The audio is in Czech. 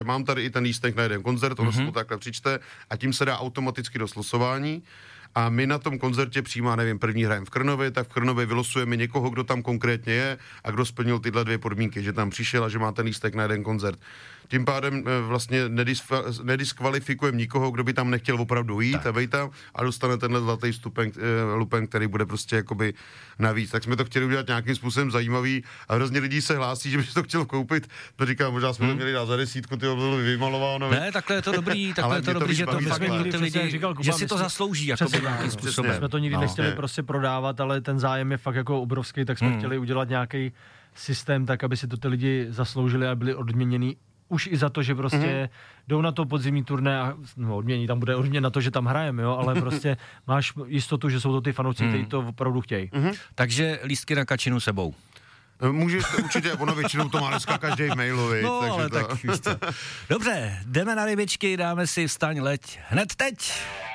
Mám tady i ten lístek na jeden koncert, ono se to takhle přičte a tím se dá automaticky do slosování. A my na tom koncertě přímo, nevím, první hrajem v Krnově, tak v Krnově vylosujeme někoho, kdo tam konkrétně je a kdo splnil tyhle 2 podmínky, že tam přišel a že má ten lístek na jeden koncert. Tím pádem vlastně nediskvalifikujeme nikoho, kdo by tam nechtěl opravdu jít a vejít tam a dostane tenhle zlatý lupen, který bude prostě jakoby navíc. Tak jsme to chtěli udělat nějakým způsobem zajímavý a hrozně lidí se hlásí, že by to chtěl koupit. To říkám, možná jsme to měli dát za 10, ty bylo vymalováno. Ne, takhle je to dobrý, že to fakt ty lidi, že si to zaslouží jakoby nějakým způsobem. Jsme to nikdy nechtěli prostě prodávat, ale ten zájem je fakt jako obrovský, tak jsme chtěli udělat nějaký systém tak, aby si to ty lidi zasloužili a byli odměněni už i za to, že prostě jdou na to podzimní turné a odmění, tam bude odměn na to, že tam hrajeme, jo, ale prostě máš jistotu, že jsou to ty fanoušci, kteří to opravdu chtějí. Takže lístky na Kačinu sebou. Můžeš určitě, ono většinou to má dneska každý v mailu, no, takže ale to... tak víš co. Dobře, jdeme na rybičky, dáme si Vstaň, leď hned teď.